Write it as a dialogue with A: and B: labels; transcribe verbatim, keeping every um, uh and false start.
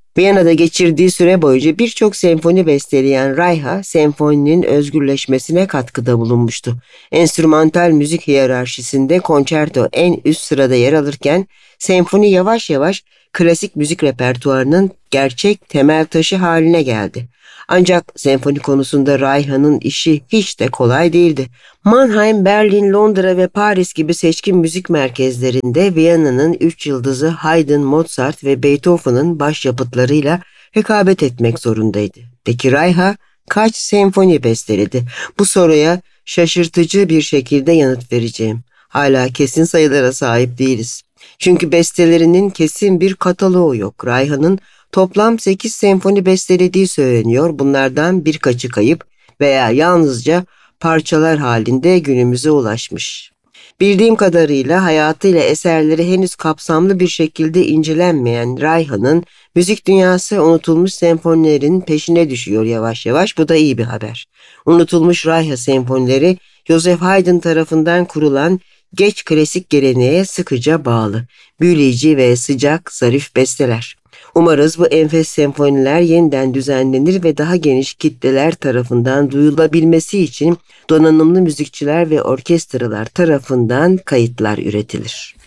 A: Viyana'da geçirdiği süre boyunca birçok senfoni besteleyen Reicha, senfoninin özgürleşmesine katkıda bulunmuştu. Enstrümantal müzik hiyerarşisinde konçerto en üst sırada yer alırken, senfoni yavaş yavaş klasik müzik repertuarının gerçek temel taşı haline geldi. Ancak senfoni konusunda Reicha'nın işi hiç de kolay değildi. Mannheim, Berlin, Londra ve Paris gibi seçkin müzik merkezlerinde Viyana'nın üç yıldızı Haydn, Mozart ve Beethoven'ın başyapıtlarıyla rekabet etmek zorundaydı. Peki Reicha kaç senfoni besteledi? Bu soruya şaşırtıcı bir şekilde yanıt vereceğim. Hala kesin sayılara sahip değiliz. Çünkü bestelerinin kesin bir kataloğu yok. Reicha'nın toplam sekiz senfoni bestelediği söyleniyor. Bunlardan birkaçı kayıp veya yalnızca parçalar halinde günümüze ulaşmış. Bildiğim kadarıyla hayatıyla eserleri henüz kapsamlı bir şekilde incelenmeyen Reicha'nın müzik dünyası unutulmuş senfonilerin peşine düşüyor yavaş yavaş. Bu da iyi bir haber. Unutulmuş Reicha senfonileri Joseph Haydn tarafından kurulan geç klasik geleneğe sıkıca bağlı. Büyüleyici ve sıcak, zarif besteler. Umarız bu enfes senfoniler yeniden düzenlenir ve daha geniş kitleler tarafından duyulabilmesi için donanımlı müzikçiler ve orkestralar tarafından kayıtlar üretilir.